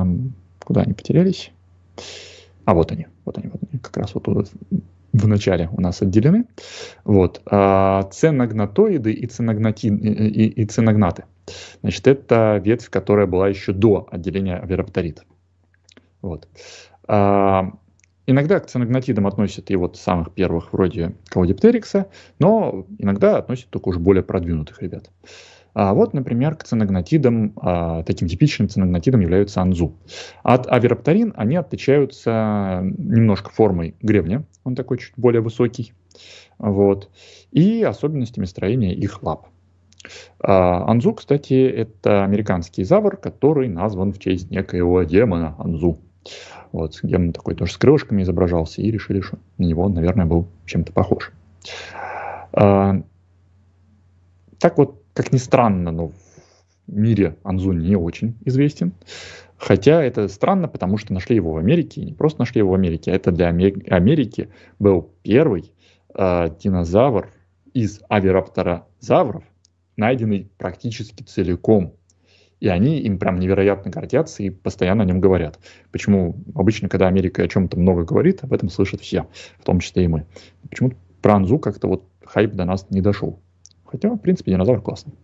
Куда они потерялись? Вот они. Как раз вот тут в начале у нас отделены. Вот. Ценогнатоиды и ценогнаты. Значит, это ветвь, которая была еще до отделения авиропторид. Вот. Иногда к ценогнатидам относят и вот самых первых, вроде Каудиптерикса, но иногда относят только уже более продвинутых ребят. Вот, например, к ценогнатидам, таким типичным ценогнатидом являются анзу. От авиропторин они отличаются немножко формой гребня, он такой чуть более высокий, вот, и особенностями строения их лап. Анзу, кстати, это американский завр, который назван в честь некоего демона Анзу. Вот, демон такой тоже с крылышками изображался, и решили, что на него он, наверное, был чем-то похож. Так вот, как ни странно, но в мире Анзу не очень известен. Хотя это странно, потому что нашли его в Америке. И не просто нашли его в Америке, а это для Америки был первый динозавр из авирапторозавров, найденный практически целиком. И они им прям невероятно гордятся и постоянно о нем говорят. Почему обычно, когда Америка о чем-то много говорит, об этом слышат все, в том числе и мы. Почему-то про Анзу как-то вот хайп до нас не дошел. Хотя, в принципе, динозавр классный.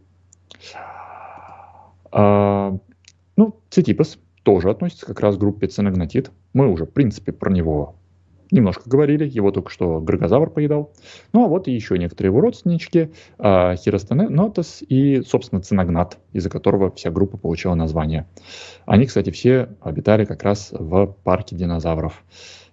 Цетипес тоже относится как раз к группе ценогнатид. Мы уже, в принципе, про него немножко говорили. Его только что грагозавр поедал. Ну, а вот и еще некоторые его родственнички. Хиростенотес и, собственно, ценогнат, из-за которого вся группа получила название. Они, кстати, все обитали как раз в парке динозавров.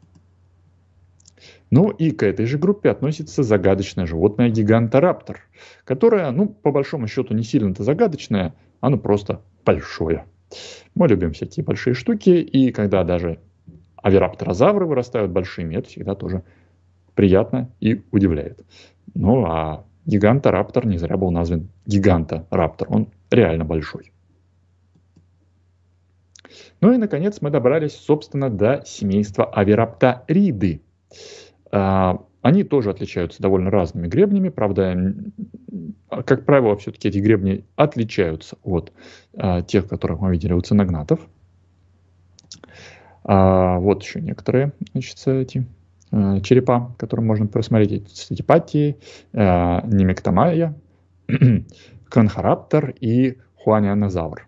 Ну и к этой же группе относится загадочное животное гигантораптор, которое, по большому счету, не сильно-то загадочное, оно просто большое. Мы любим всякие большие штуки, и когда даже авирапторозавры вырастают большими, это всегда тоже приятно и удивляет. Ну а гигантораптор не зря был назван гигантораптор, он реально большой. Ну и, наконец, мы добрались, собственно, до семейства авирапториды. Они тоже отличаются довольно разными гребнями, правда, как правило, все-таки эти гребни отличаются от тех, которых мы видели у ценогнатов. Вот еще некоторые, значит, эти черепа, которые можно просмотреть: цетипатии, немектомая, конхораптор и хуанианозавр.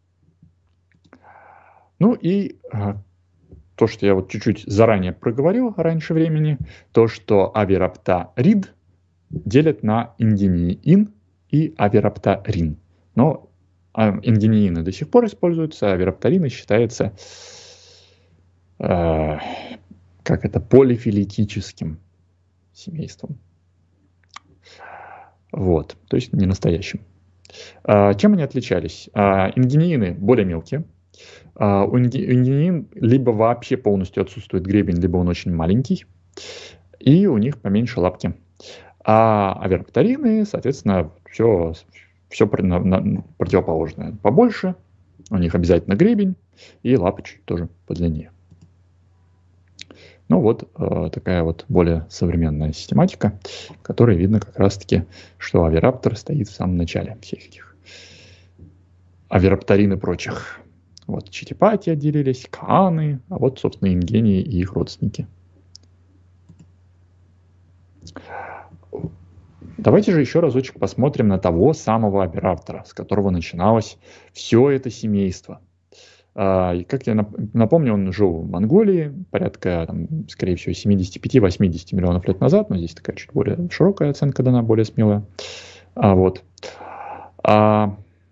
Ну и то, что я вот чуть-чуть заранее проговорил раньше времени, то, что авирапторид делят на индиниин и авирапторин. Но индиниины до сих пор используются, а авирапторины считается полифилетическим семейством. Вот, то есть не настоящим. Чем они отличались? Индиниины более мелкие. У индиниин либо вообще полностью отсутствует гребень, либо он очень маленький, и у них поменьше лапки. А авирапторины, соответственно, все противоположное. Побольше, у них обязательно гребень, и лапы чуть тоже подлиннее. Ну вот такая вот более современная систематика, в которой видно как раз-таки, что авираптор стоит в самом начале всех этих авирапторин и прочих. Вот четипати отделились, кааны, а вот, собственно, ингении и их родственники. Давайте же еще разочек посмотрим на того самого авираптора, с которого начиналось все это семейство. Как я напомню, он жил в Монголии порядка, скорее всего, 75-80 миллионов лет назад, но здесь такая чуть более широкая оценка дана, более смелая. К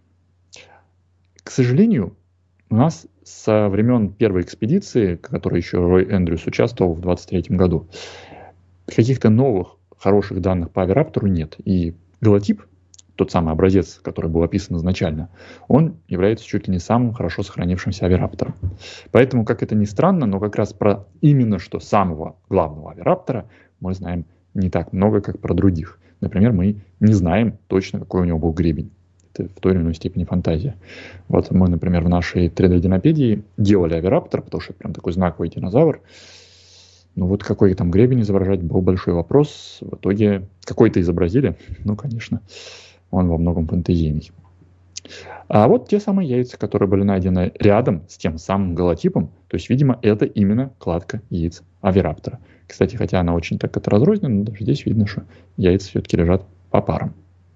сожалению, у нас со времен первой экспедиции, в которой еще Рой Эндрюс участвовал в 23 году, каких-то новых хороших данных по авираптору нет. И голотип, тот самый образец, который был описан изначально, он является чуть ли не самым хорошо сохранившимся авираптором. Поэтому, как это ни странно, но как раз про именно что самого главного авираптора мы знаем не так много, как про других. Например, мы не знаем точно, какой у него был гребень. Это в той или иной степени фантазия. Вот мы, например, в нашей 3D-динопедии делали авираптор, потому что это прям такой знаковый динозавр. Ну вот какой там гребень изображать, был большой вопрос. В итоге какой-то изобразили. Ну, конечно, он во многом фантазийный. А вот те самые яйца, которые были найдены рядом с тем самым голотипом, то есть, видимо, это именно кладка яиц авираптора. Кстати, хотя она очень так это разрознена, даже здесь видно, что яйца все-таки лежат по парам.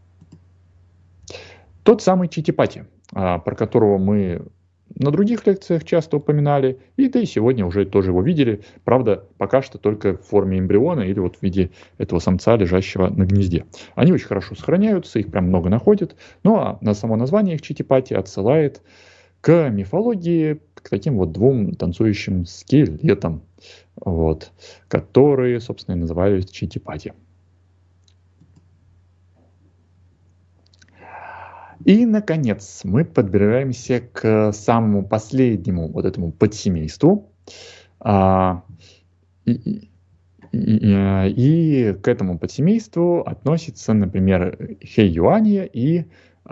Тот самый читипати, про которого мы на других лекциях часто упоминали, и да и сегодня уже тоже его видели, правда, пока что только в форме эмбриона или вот в виде этого самца, лежащего на гнезде. Они очень хорошо сохраняются, их прям много находят, ну а на само название их читипати отсылает к мифологии, к таким вот двум танцующим скелетам, вот, которые, собственно, и назывались читипати. И, наконец, мы подбираемся к самому последнему вот этому подсемейству. И к этому подсемейству относятся, например, хэйюани и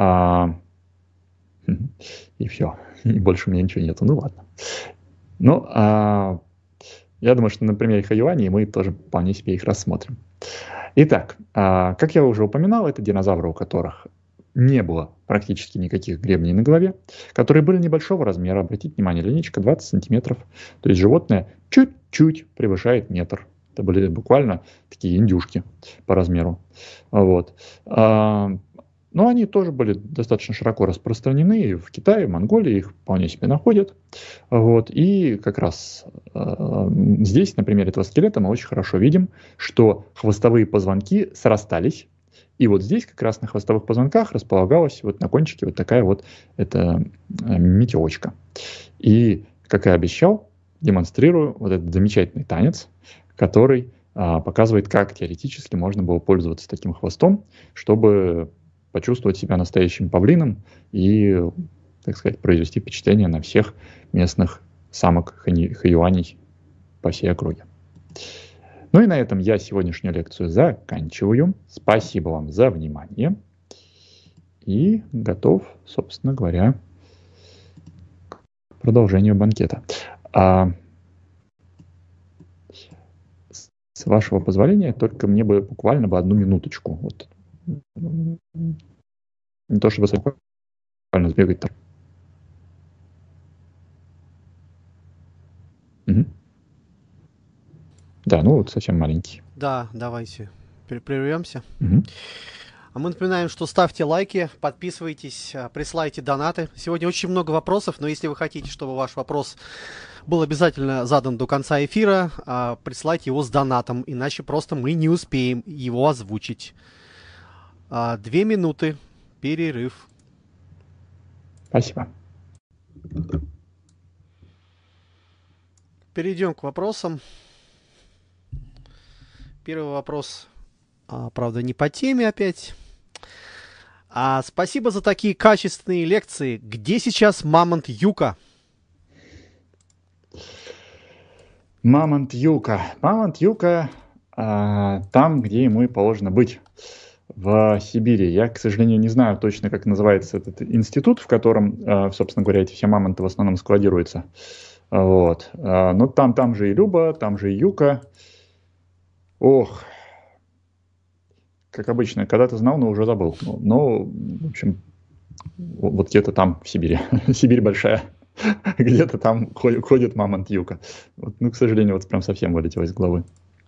все. И больше у меня ничего нету. Ну ладно. Ну, я думаю, что на примере хэйюани мы тоже вполне себе их рассмотрим. Итак, как я уже упоминал, это динозавры, у которых не было практически никаких гребней на голове, которые были небольшого размера. Обратите внимание, линейка 20 сантиметров. То есть животное чуть-чуть превышает метр. Это были буквально такие индюшки по размеру. Вот. Но они тоже были достаточно широко распространены. В Китае, в Монголии их вполне себе находят. Вот. И как раз здесь, на примере этого скелета, мы очень хорошо видим, что хвостовые позвонки срастались. И вот здесь как раз на хвостовых позвонках располагалась вот на кончике вот такая вот эта метелочка. И, как и обещал, демонстрирую вот этот замечательный танец, который показывает, как теоретически можно было пользоваться таким хвостом, чтобы почувствовать себя настоящим павлином и, так сказать, произвести впечатление на всех местных самок хэйюаней по всей округе. Ну и на этом я сегодняшнюю лекцию заканчиваю. Спасибо вам за внимание. И готов, собственно говоря, к продолжению банкета. С вашего позволения, только мне бы буквально одну минуточку. Вот. Не то чтобы буквально сбегать там. Угу. Да, ну вот совсем маленький. Да, давайте прервемся. Угу. А мы напоминаем, что ставьте лайки, подписывайтесь, присылайте донаты. Сегодня очень много вопросов, но если вы хотите, чтобы ваш вопрос был обязательно задан до конца эфира, присылайте его с донатом, иначе просто мы не успеем его озвучить. 2 минуты, перерыв. Спасибо. Перейдем к вопросам. Первый вопрос, правда, не по теме опять. Спасибо за такие качественные лекции. Где сейчас мамонт Юка? Мамонт Юка. Мамонт Юка там, где ему и положено быть, в Сибири. Я, к сожалению, не знаю точно, как называется этот институт, в котором, собственно говоря, эти все мамонты в основном складируются. Вот. Но там же и Люба, там же и Юка. Ох, как обычно, когда-то знал, но уже забыл. Но, в общем, вот где-то там в Сибири. Сибирь большая. Где-то там ходит мамонт Юка. Вот, ну, к сожалению, вот прям совсем вылетело из головы.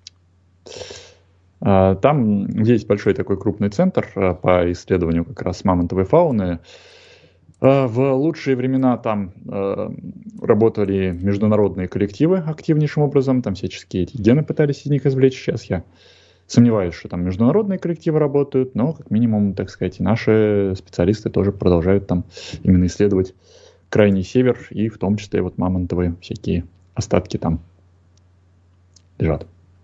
Там есть большой такой крупный центр по исследованию как раз мамонтовой фауны. В лучшие времена там работали международные коллективы активнейшим образом, там всяческие эти гены пытались из них извлечь. Сейчас я сомневаюсь, что там международные коллективы работают, но как минимум, так сказать, наши специалисты тоже продолжают там именно исследовать крайний север, и в том числе вот мамонтовые всякие остатки там лежат.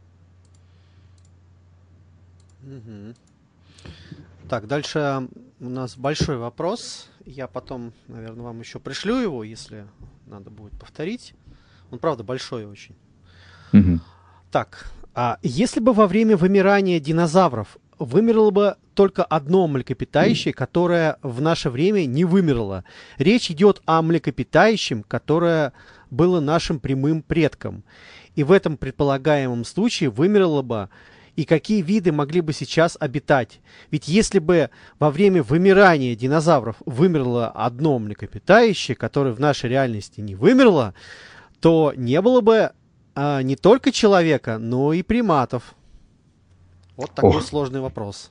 Так, дальше у нас большой вопрос. Я потом, наверное, вам еще пришлю его, если надо будет повторить. Он, правда, большой очень. Так, если бы во время вымирания динозавров вымерло бы только одно млекопитающее, которое в наше время не вымерло. Речь идет о млекопитающем, которое было нашим прямым предком. И в этом предполагаемом случае вымерло бы и какие виды могли бы сейчас обитать? Ведь если бы во время вымирания динозавров вымерло одно млекопитающее, которое в нашей реальности не вымерло, то не было бы не только человека, но и приматов. Вот такой сложный вопрос.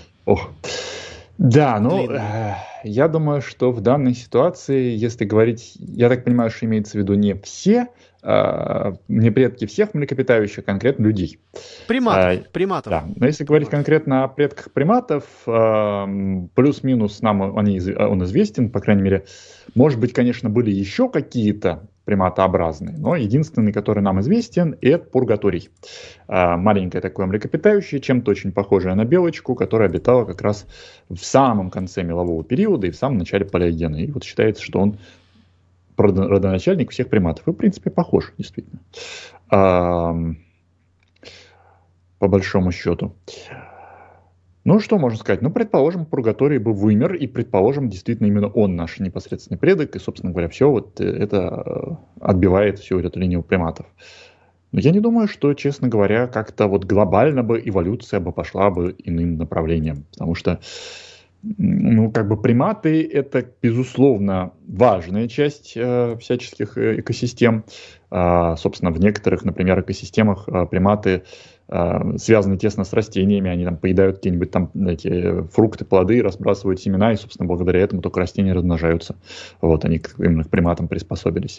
Да, ну, я думаю, что в данной ситуации, если говорить, я так понимаю, что имеется в виду не все, не предки всех млекопитающих, а конкретно людей. Приматов. Да, но если говорить конкретно о предках приматов, плюс-минус нам он известен, по крайней мере, может быть, конечно, были еще какие-то приматообразные, но единственный, который нам известен, это пургаторий. Маленькое такое млекопитающее, чем-то очень похожее на белочку, которая обитала как раз в самом конце мелового периода и в самом начале палеогена. И вот считается, что он родоначальник всех приматов. И, в принципе, похож, действительно. По большому счету. Ну, что можно сказать? Ну, предположим, пургаторий бы вымер, и, предположим, действительно именно он наш непосредственный предок, и, собственно говоря, все вот это отбивает всю эту линию приматов. Но я не думаю, что, честно говоря, как-то вот глобально бы эволюция бы пошла бы иным направлением, потому что, ну, как бы приматы — это, безусловно, важная часть всяческих экосистем. Собственно, в некоторых, например, экосистемах приматы связаны тесно с растениями, они там поедают какие-нибудь там эти фрукты, плоды, разбрасывают семена, и, собственно, благодаря этому только растения размножаются. Вот, они именно к приматам приспособились.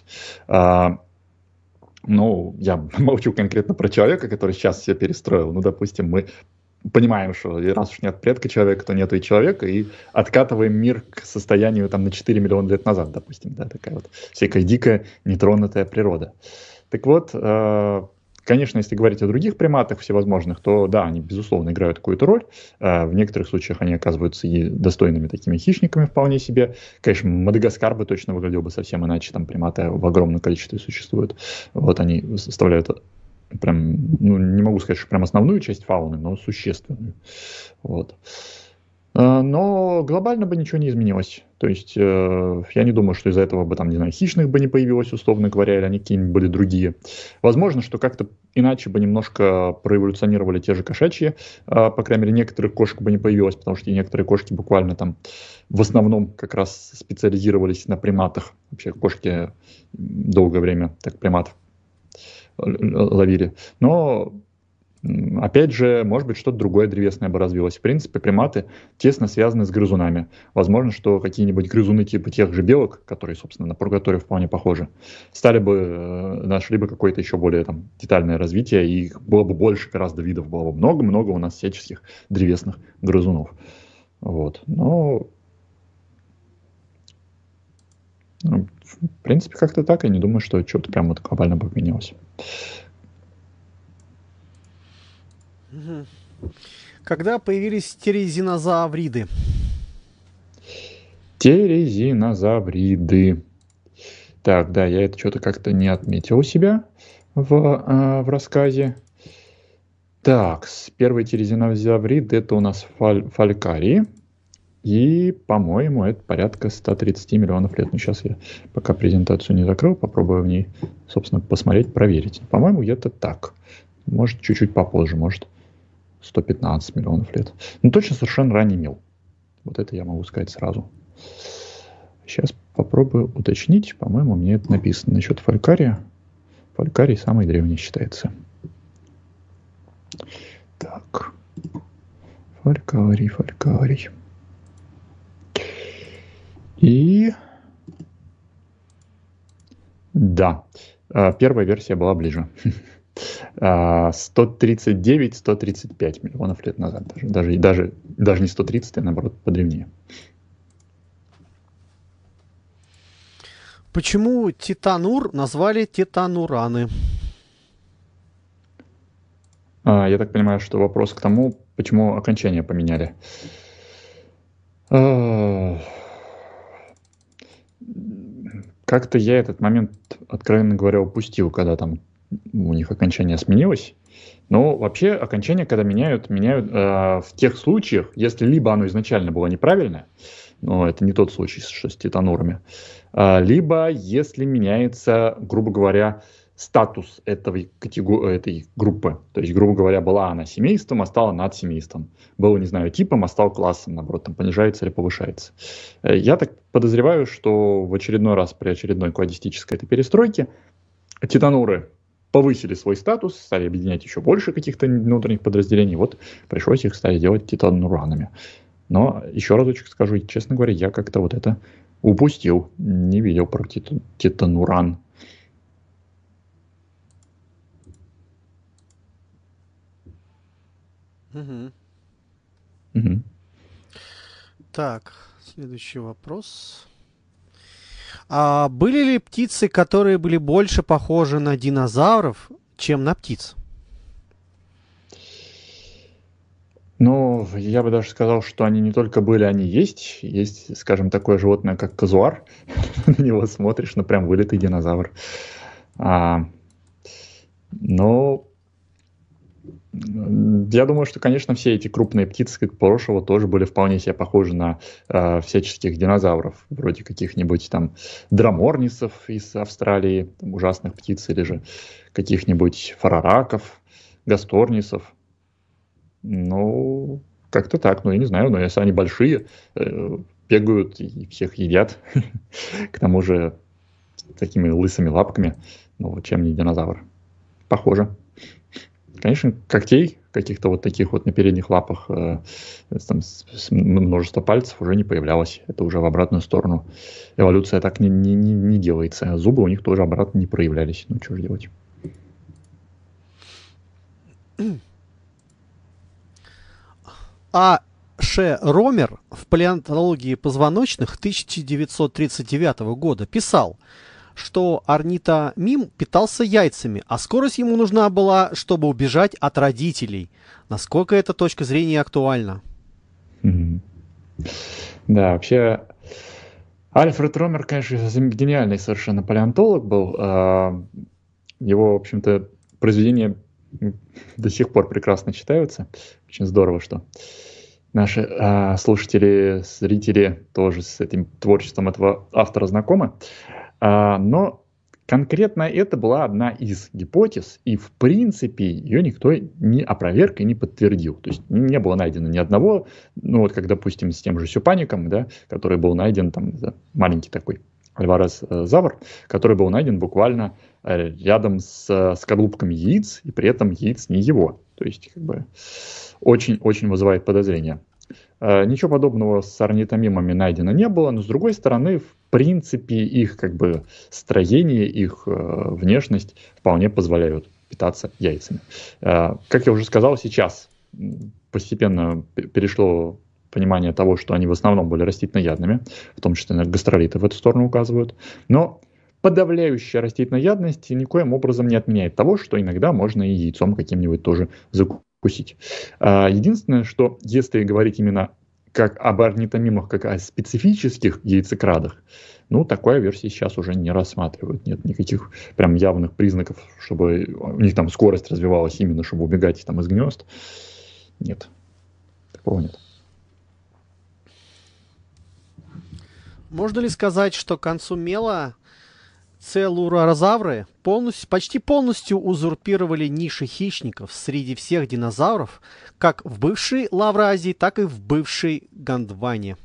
Ну, я молчу конкретно про человека, который сейчас все перестроил. Ну, допустим, мы понимаем, что раз уж нет предка человека, то нету и человека, и откатываем мир к состоянию там на 4 миллиона лет назад, допустим, да, такая вот всякая дикая, нетронутая природа. Так вот, конечно, если говорить о других приматах всевозможных, то да, они, безусловно, играют какую-то роль. В некоторых случаях они оказываются и достойными такими хищниками вполне себе. Конечно, Мадагаскар бы точно выглядел бы совсем иначе, там приматы в огромном количестве существуют. Вот они составляют прям, ну, не могу сказать, что прям основную часть фауны, но существенную. Вот. Но глобально бы ничего не изменилось. То есть я не думаю, что из-за этого бы там, не знаю, хищных бы не появилось, условно говоря, или они какие-нибудь были другие. Возможно, что как-то иначе бы немножко проэволюционировали те же кошачьи. По крайней мере, некоторых кошек бы не появилось, потому что некоторые кошки буквально там в основном как раз специализировались на приматах. Вообще кошки долгое время так приматов ловили. Но опять же, может быть, что-то другое древесное бы развилось. В принципе, приматы тесно связаны с грызунами. Возможно, что какие-нибудь грызуны типа тех же белок, которые, собственно, на пургаторию вполне похожи, нашли бы какое-то еще более там детальное развитие, и их было бы больше гораздо видов, было бы много-много у нас всяческих древесных грызунов. Вот. Но в принципе, как-то так. Я не думаю, что что-то прям вот глобально бы поменялось. Когда появились терезинозавриды? Терезинозавриды. Так, да, я это что-то как-то не отметил у себя в рассказе. Так, первый терезинозаврид — это у нас фалькарии. И, по-моему, это порядка 130 миллионов лет. Ну, сейчас я пока презентацию не закрыл, попробую в ней, собственно, посмотреть, проверить. По-моему, где-то так. Может, чуть-чуть попозже, может, 115 миллионов лет. Ну, точно совершенно ранний мел. Вот это я могу сказать сразу. Сейчас попробую уточнить. По-моему, мне это написано насчет фалькария. Фалькарий самый древний считается. Так. Фалькарий. И да, первая версия была ближе. 139-135 миллионов лет назад. Даже не 130, а наоборот подревнее. Почему Титанур назвали Титанураны? Я так понимаю, что вопрос к тому, почему окончание поменяли. Как-то я этот момент, откровенно говоря, упустил, когда там у них окончание сменилось. Но вообще окончание, когда меняют в тех случаях, если либо оно изначально было неправильное, но это не тот случай с титанурами, либо если меняется, грубо говоря, статус этой группы. То есть, грубо говоря, была она семейством, а стала надсемейством. Было, не знаю, типом, а стал классом, наоборот, там понижается или повышается. Я так подозреваю, что в очередной раз при очередной кладистической этой перестройке титануры повысили свой статус, стали объединять еще больше каких-то внутренних подразделений. Вот пришлось их стали делать титануранами. Но еще разочек скажу, честно говоря, я как-то вот это упустил. Не видел про титануран. Угу. Так, следующий вопрос. А были ли птицы, которые были больше похожи на динозавров, чем на птиц? Ну, я бы даже сказал, что они не только были, они есть. Есть, скажем, такое животное, как казуар. На него смотришь, ну, прям вылитый динозавр. Но я думаю, что, конечно, все эти крупные птицы, как прошлого, тоже были вполне себе похожи на всяческих динозавров, вроде каких-нибудь там дроморнисов из Австралии, там, ужасных птиц, или же каких-нибудь фарараков, гасторнисов. Ну, как-то так, ну, я не знаю, но если они большие, бегают и всех едят, к тому же такими лысыми лапками, ну, чем не динозавр. Похоже. Конечно, когтей каких-то вот таких вот на передних лапах, там, множество пальцев уже не появлялось. Это уже в обратную сторону. Эволюция так не делается. Зубы у них тоже обратно не проявлялись. Ну, что же делать? А. Ш. Ромер в палеонтологии позвоночных 1939 года писал, что орнитомим питался яйцами, а скорость ему нужна была, чтобы убежать от родителей. Насколько эта точка зрения актуальна? Да, вообще Альфред Ромер, конечно, гениальный совершенно палеонтолог был. Его, в общем-то, произведения до сих пор прекрасно читаются. Очень здорово, что наши слушатели, зрители тоже с этим творчеством этого автора знакомы. Но конкретно это была одна из гипотез, и в принципе ее никто не опроверг и не подтвердил. То есть не было найдено ни одного, ну вот как, допустим, с тем же сюпаником, да, который был найден, там, маленький такой альварес-завр, который был найден буквально рядом с скорлупками яиц, и при этом яиц не его. То есть как бы очень-очень вызывает подозрения. Ничего подобного с орнитомимами найдено не было, но с другой стороны, в принципе, их как бы строение, их внешность вполне позволяют питаться яйцами. Как я уже сказал, сейчас постепенно перешло понимание того, что они в основном были растительноядными, в том числе гастролиты в эту сторону указывают. Но подавляющая растительноядность никоим образом не отменяет того, что иногда можно и яйцом каким-нибудь тоже закусить. Единственное, что если говорить именно как об орнитомимах, как о специфических яйцекрадах, ну, такая версия сейчас уже не рассматривают. Нет никаких прям явных признаков, чтобы у них там скорость развивалась именно, чтобы убегать там из гнезд. Нет, такого нет. Можно ли сказать, что к концу мела целурозавры почти полностью узурпировали ниши хищников среди всех динозавров, как в бывшей Лавразии, так и в бывшей Гондване?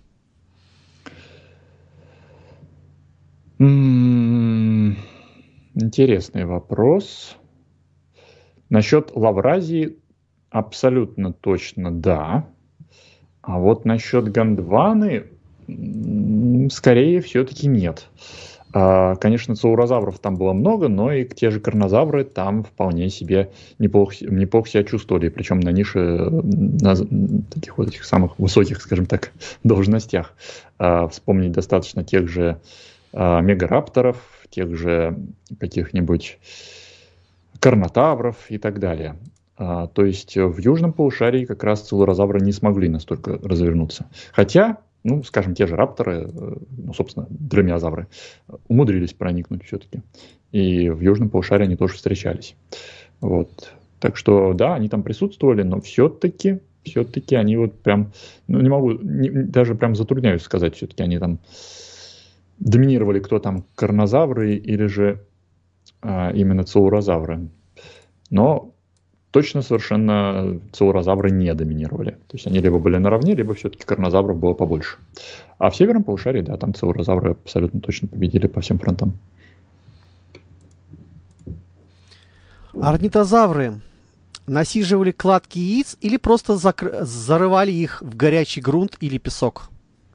Интересный вопрос. Насчет Лавразии абсолютно точно да. А вот насчет Гондваны скорее все-таки нет. Конечно, целурозавров там было много, но и те же карнозавры там вполне себе неплохо себя чувствовали, причем на нише, на таких вот этих самых высоких, скажем так, должностях. Вспомнить достаточно тех же мегарапторов, тех же каких-нибудь карнотавров и так далее. То есть в южном полушарии как раз целурозавры не смогли настолько развернуться. Хотя, ну, скажем, те же рапторы, ну, собственно, дромеозавры, умудрились проникнуть все-таки. И в южном полушарии они тоже встречались. Вот. Так что, да, они там присутствовали, но все-таки они вот прям, ну, даже прям затрудняюсь сказать, все-таки они там доминировали, кто там, карнозавры или же именно целурозавры. Но точно совершенно целурозавры не доминировали. То есть они либо были наравне, либо все-таки карнозавров было побольше. А в северном полушарии, да, там целурозавры абсолютно точно победили по всем фронтам. Орнитозавры насиживали кладки яиц или просто зарывали их в горячий грунт или песок?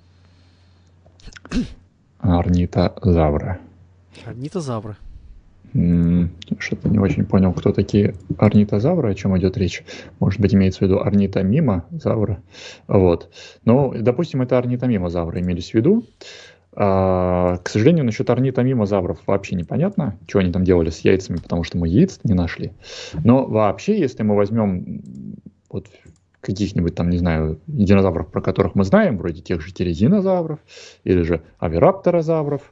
Орнитозавры. Орнитозавры. Что-то не очень понял, кто такие орнитозавры, о чем идет речь. Может быть, имеется в виду орнитомимозавры. Вот. Ну, допустим, это орнитомимозавры имелись в виду. К сожалению, насчет орнитомимозавров вообще непонятно, что они там делали с яйцами, потому что мы яиц не нашли. Но вообще, если мы возьмем вот каких-нибудь там, не знаю, динозавров, про которых мы знаем, вроде тех же терезинозавров или же авирапторозавров,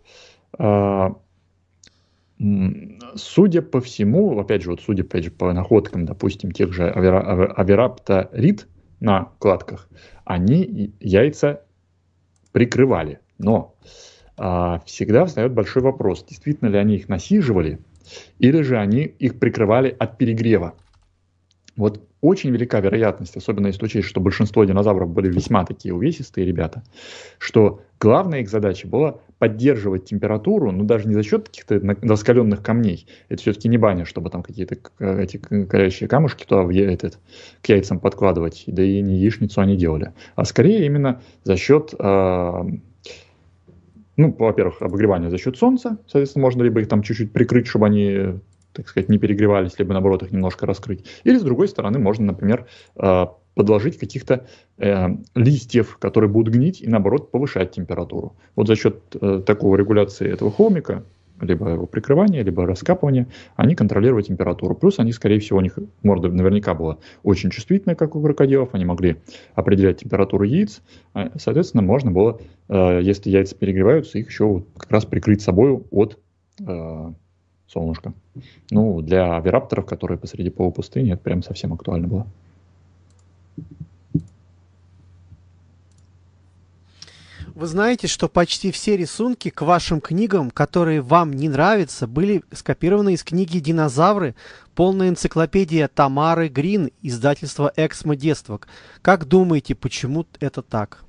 судя по всему, опять же, по находкам, допустим, тех же авирапторид на кладках, они яйца прикрывали. Но всегда встает большой вопрос, действительно ли они их насиживали, или же они их прикрывали от перегрева. Вот очень велика вероятность, особенно если учесть, что большинство динозавров были весьма такие увесистые ребята, что главная их задача была поддерживать температуру, но даже не за счет каких-то раскаленных камней. Это все-таки не баня, чтобы там какие-то эти горячие камушки туда к яйцам подкладывать, да и не яичницу они делали. А скорее именно за счет, во-первых, обогревания за счет солнца, соответственно, можно либо их там чуть-чуть прикрыть, чтобы они, так сказать, не перегревались, либо, наоборот, их немножко раскрыть. Или, с другой стороны, можно, например, подложить каких-то листьев, которые будут гнить и, наоборот, повышать температуру. Вот за счет такого регуляции этого холмика, либо его прикрывания, либо раскапывания, они контролировали температуру. Плюс они, скорее всего, у них морда наверняка была очень чувствительная, как у крокодилов. Они могли определять температуру яиц. Соответственно, можно было, если яйца перегреваются, их еще как раз прикрыть собой от солнышка. Ну, для авирапторов, которые посреди полупустыни, это прям совсем актуально было. Вы знаете, что почти все рисунки к вашим книгам, которые вам не нравятся, были скопированы из книги «Динозавры», полная энциклопедия Тамары Грин, издательство «Эксмо Детство». Как думаете, почему это так?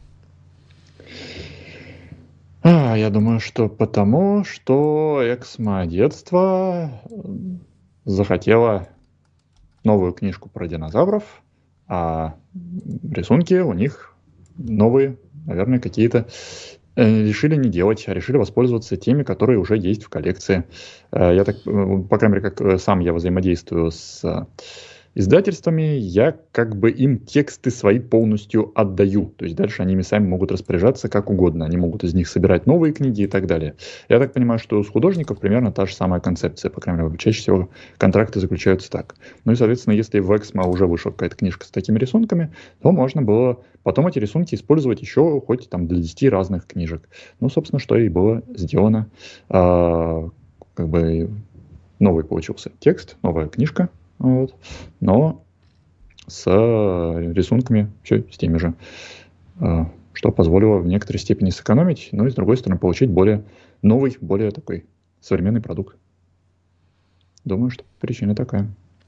Я думаю, что потому, что «Эксмо Детство» захотела новую книжку про динозавров, а рисунки у них новые, наверное, какие-то решили не делать, а решили воспользоваться теми, которые уже есть в коллекции. Я так, по крайней мере, как сам я взаимодействую с издательствами, я как бы им тексты свои полностью отдаю. То есть дальше они ими сами могут распоряжаться как угодно. Они могут из них собирать новые книги и так далее. Я так понимаю, что с художников примерно та же самая концепция. По крайней мере, чаще всего контракты заключаются так. Ну и, соответственно, если в Эксмо уже вышла какая-то книжка с такими рисунками, то можно было потом эти рисунки использовать еще хоть там для 10 разных книжек. Ну, собственно, что и было сделано. Как бы новый получился текст, новая книжка. Вот. Но с рисунками все с теми же, что позволило в некоторой степени сэкономить, но и с другой стороны получить более новый, более такой современный продукт. Думаю, что причина такая.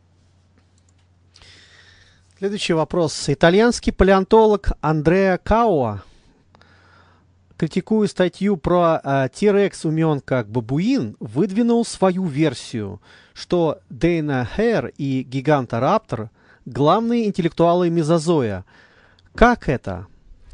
Следующий вопрос. Итальянский палеонтолог Андреа Кауа, критикуя статью про T-Rex умен как бабуин, выдвинул свою версию, что Дейнохэр и Гигантораптор – главные интеллектуалы мезозоя. Как это?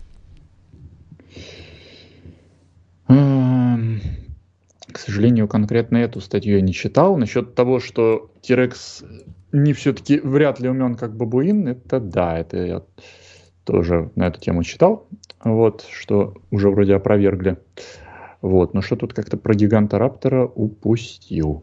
К сожалению, конкретно эту статью я не читал. Насчет того, что T-Rex не все-таки вряд ли умен как бабуин, это да, это я тоже на эту тему читал, вот, что уже вроде опровергли. Вот, но что тут как-то про Гигантораптора упустил.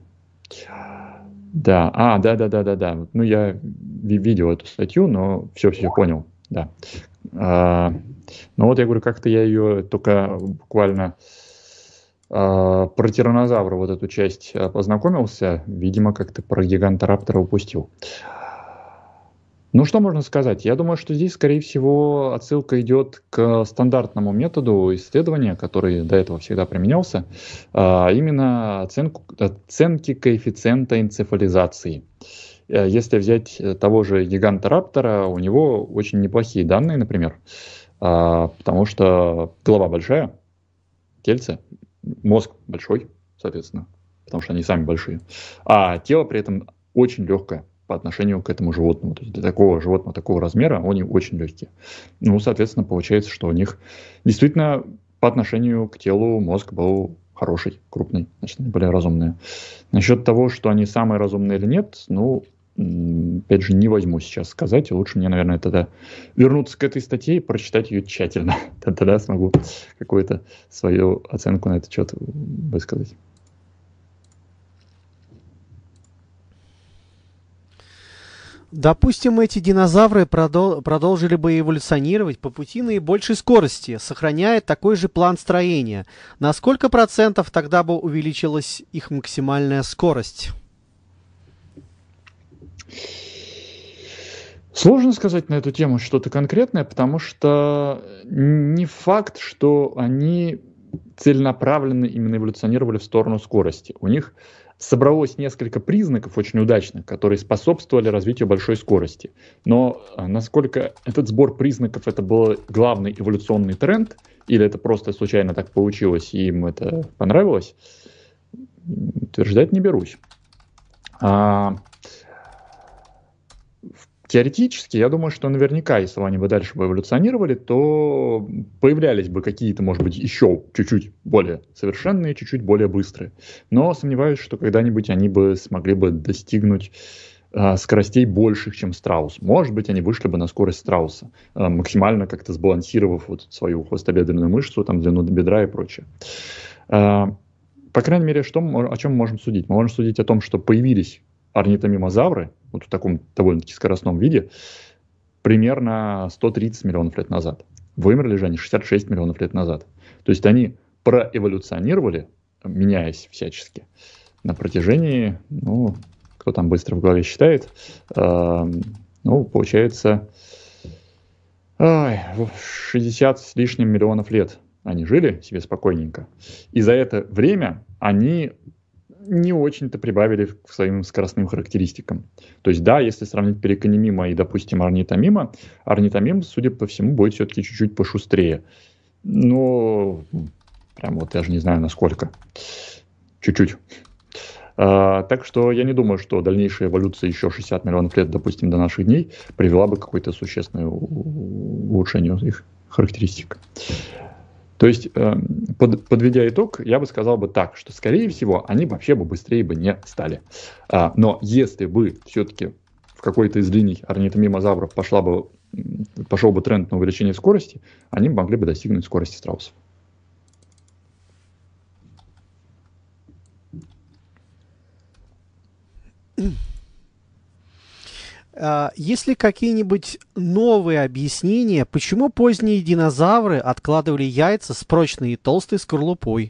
Да, да. Ну, я видел эту статью, но все понял, да. Ну, вот я говорю, как-то я ее только буквально про тираннозавра вот эту часть познакомился, видимо, как-то про Гигантораптора упустил. Ну, что можно сказать? Я думаю, что здесь, скорее всего, отсылка идет к стандартному методу исследования, который до этого всегда применялся, именно оценки коэффициента энцефализации. Если взять того же гиганта Раптора, у него очень неплохие данные, например, потому что голова большая, тельце, мозг большой, соответственно, потому что они сами большие, а тело при этом очень легкое по отношению к этому животному. То есть для такого животного, такого размера, они очень легкие. Ну, соответственно, получается, что у них действительно по отношению к телу мозг был хороший, крупный, значит, они были разумные. Насчет того, что они самые разумные или нет, ну, опять же, не возьму сейчас сказать. Лучше мне, наверное, тогда вернуться к этой статье и прочитать ее тщательно. Тогда смогу какую-то свою оценку на этот счет высказать. Допустим, эти динозавры продолжили бы эволюционировать по пути наибольшей скорости, сохраняя такой же план строения. На сколько процентов тогда бы увеличилась их максимальная скорость? Сложно сказать на эту тему что-то конкретное, потому что не факт, что они целенаправленно именно эволюционировали в сторону скорости. У них собралось несколько признаков очень удачных, которые способствовали развитию большой скорости. Но насколько этот сбор признаков это был главный эволюционный тренд, или это просто случайно так получилось и им это понравилось, утверждать не берусь. Теоретически, я думаю, что наверняка, если бы они бы дальше бы эволюционировали, то появлялись бы какие-то, может быть, еще чуть-чуть более совершенные, чуть-чуть более быстрые. Но сомневаюсь, что когда-нибудь они бы смогли бы достигнуть скоростей больших, чем страус. Может быть, они вышли бы на скорость страуса, максимально как-то сбалансировав вот свою хвостобедренную мышцу, там, длину бедра и прочее. По крайней мере, о чем мы можем судить? Мы можем судить о том, что появились орнитомимозавры, вот в таком довольно-таки скоростном виде, примерно 130 миллионов лет назад. Вымерли же они 66 миллионов лет назад. То есть они проэволюционировали, меняясь всячески, на протяжении, ну, кто там быстро в голове считает, ну, получается, 60 с лишним миллионов лет они жили себе спокойненько. И за это время они не очень-то прибавили к своим скоростным характеристикам. То есть, да, если сравнить периконемима и, допустим, орнитомима, орнитомим, судя по всему, будет все-таки чуть-чуть пошустрее. Но прям вот даже не знаю, насколько. Чуть-чуть. Так что я не думаю, что дальнейшая эволюция еще 60 миллионов лет, допустим, до наших дней привела бы к какое-то существенное улучшению их характеристик. То есть, подведя итог, я бы сказал бы так, что, скорее всего, они вообще бы быстрее бы не стали. Но если бы все-таки в какой-то из линий орнитомимозавров пошел бы тренд на увеличение скорости, они могли бы достигнуть скорости страусов. Есть ли какие-нибудь новые объяснения, почему поздние динозавры откладывали яйца с прочной и толстой скорлупой?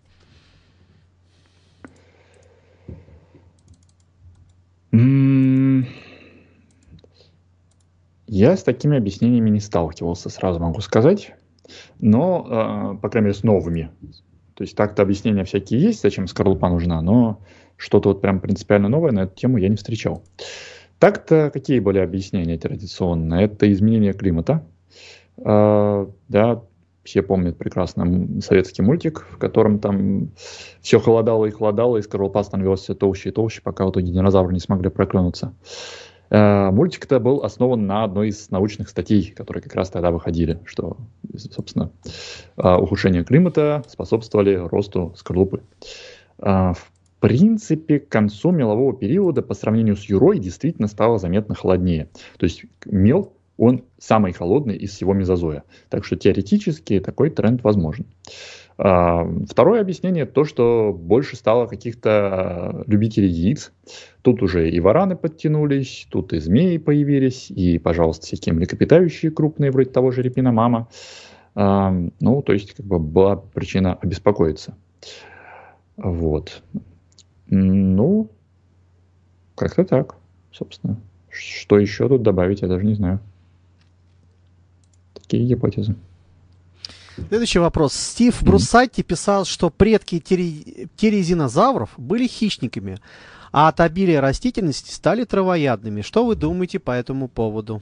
Я с такими объяснениями не сталкивался, сразу могу сказать. Но, по крайней мере, с новыми. То есть так-то объяснения всякие есть, зачем скорлупа нужна, но что-то вот прям принципиально новое на эту тему я не встречал. Так-то какие были объяснения традиционно? Это изменение климата. Да, все помнят прекрасно советский мультик, в котором там все холодало, и скорлупа становилась все толще и толще, пока в итоге динозавры не смогли проклюнуться. Мультик-то был основан на одной из научных статей, которые как раз тогда выходили, что, собственно, ухудшение климата способствовали росту скорлупы. В принципе, к концу мелового периода по сравнению с Юрой действительно стало заметно холоднее. То есть мел, он самый холодный из всего мезозоя. Так что теоретически такой тренд возможен. Второе объяснение то, что больше стало каких-то любителей яиц. Тут уже и вараны подтянулись, тут и змеи появились, и, пожалуйста, всякие млекопитающие крупные, вроде того же репиномама. Ну, то есть, как бы была причина обеспокоиться. Вот. Ну, как-то так, собственно. Что еще тут добавить, я даже не знаю. Такие гипотезы. Следующий вопрос. Стив Бруссатти писал, что предки терезинозавров были хищниками, а от обилия растительности стали травоядными. Что вы думаете по этому поводу?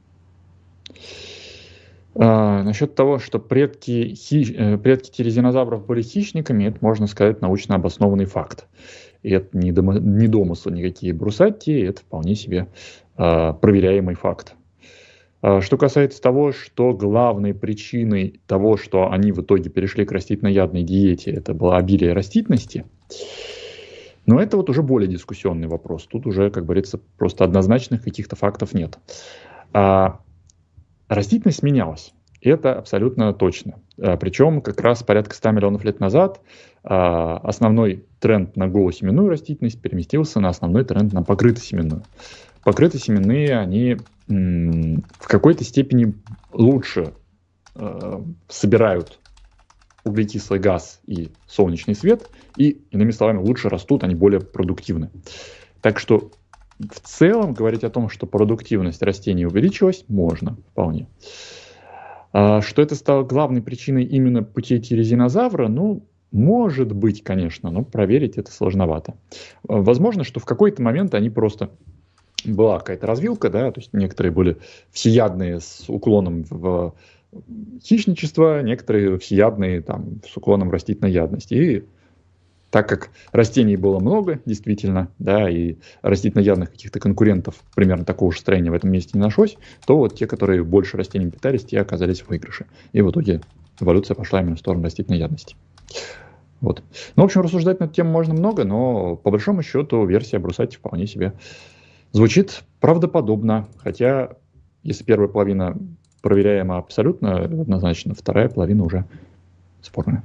Насчет того, что предки терезинозавров были хищниками, это, можно сказать, научно обоснованный факт. И это не домыслы никакие Бруссатти, это вполне себе проверяемый факт. Что касается того, что главной причиной того, что они в итоге перешли к растительноядной диете, это было обилие растительности, но это вот уже более дискуссионный вопрос. Тут уже, как говорится, просто однозначных каких-то фактов нет. Растительность менялась. Это абсолютно точно. Причем как раз порядка 100 миллионов лет назад основной тренд на голосеменную растительность переместился на основной тренд на покрытосеменную. Покрытосеменные, они в какой-то степени лучше собирают углекислый газ и солнечный свет, и, иными словами, лучше растут, они более продуктивны. Так что в целом говорить о том, что продуктивность растений увеличилась, можно вполне. Что это стало главной причиной именно путей терезинозавра, ну, может быть, конечно, но проверить это сложновато. Возможно, что в какой-то момент они просто... Была какая-то развилка, да, то есть некоторые были всеядные с уклоном в хищничество, некоторые всеядные там, с уклоном в растительноядность. И так как растений было много, действительно, да, и растительноядных каких-то конкурентов примерно такого же строения в этом месте не нашлось, то вот те, которые больше растениями питались, те оказались в выигрыше. И в итоге эволюция пошла именно в сторону растительноядности. Вот. Ну, в общем, рассуждать на эту тему можно много, но по большому счету версия Бруссатти вполне себе звучит правдоподобно, хотя если первая половина проверяема абсолютно однозначно, вторая половина уже спорная.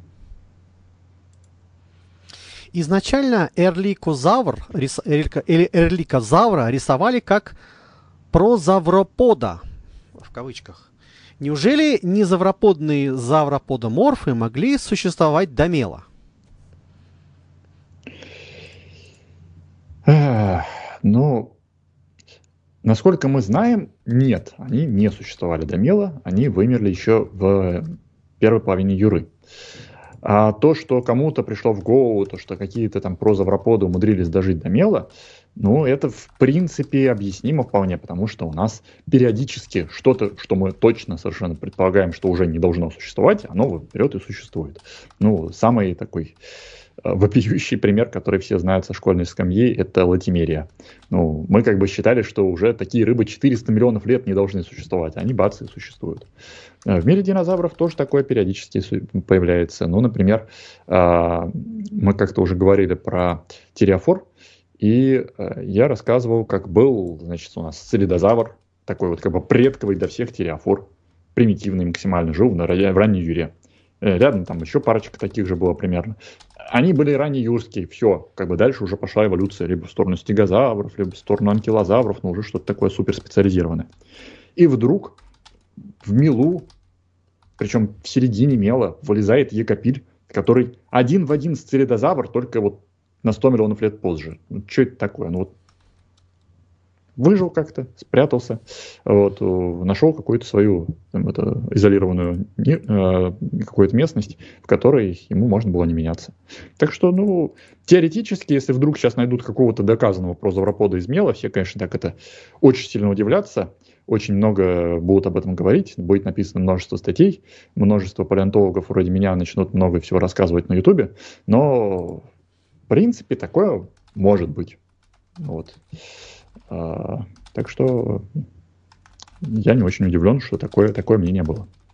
Изначально эрликозавра рисовали как прозавропода, в кавычках. Неужели незавроподные завроподоморфы могли существовать до мела? Ну, насколько мы знаем, нет, они не существовали до мела, они вымерли еще в первой половине Юры. А то, что кому-то пришло в голову, то, что какие-то там прозавроподы умудрились дожить до мела, ну, это в принципе объяснимо вполне, потому что у нас периодически что-то, что мы точно совершенно предполагаем, что уже не должно существовать, оно берет и существует. Ну, самый такой вопиющий пример, который все знают со школьной скамьи, это латимерия. Ну, мы как бы считали, что уже такие рыбы 400 миллионов лет не должны существовать, а они бац и существуют. В мире динозавров тоже такое периодически появляется. Ну, например, мы как-то уже говорили про тиреофор, и я рассказывал, как был, значит, у нас целидозавр, такой вот как бы предковый до всех тиреофор, примитивный максимально, жил в ранней Юре. Рядом там еще парочка таких же было примерно. Они были раннеюрские, все, как бы дальше уже пошла эволюция либо в сторону стегозавров, либо в сторону анкилозавров, но уже что-то такое суперспециализированное. И вдруг в мелу, причем в середине мела, вылезает екопиль, который один в один сцеридозавр, только вот на 100 миллионов лет позже. Ну, что это такое? Ну вот выжил как-то, спрятался, вот, нашел какую-то свою там, изолированную какую-то местность, в которой ему можно было не меняться. Так что, ну, теоретически, если вдруг сейчас найдут какого-то доказанного прозавропода из мела, все, конечно, так это очень сильно удивляться, очень много будут об этом говорить, будет написано множество статей, множество палеонтологов вроде меня начнут много всего рассказывать на Ютубе, но, в принципе, такое может быть. Вот. Так что я не очень удивлен, что такое мнение было.